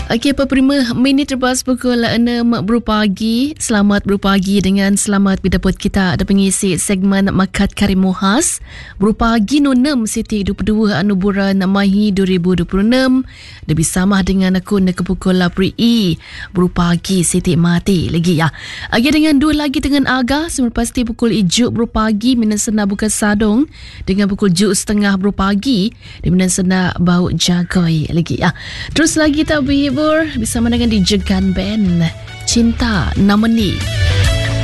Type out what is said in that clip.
Okey, 45 minit lepas pukul 6 berpagi. Selamat berpagi dengan selamat bidaput kita ada pengisi segmen Makat Karimu Khas berpagi 6 Siti 22 Anuburan Mahi 2026. Lebih sama dengan akun ke pukul Pri berpagi Siti mati lagi ya. Okey, dengan dua lagi dengan Aga semua pasti pukul ijuk berpagi Minan Sena buka sadong dengan pukul juk setengah berpagi di Minan Sena bau jagoi lagi ya. Terus lagi kita berhibur bersama dengan DJ Gun Band Cinta Namani.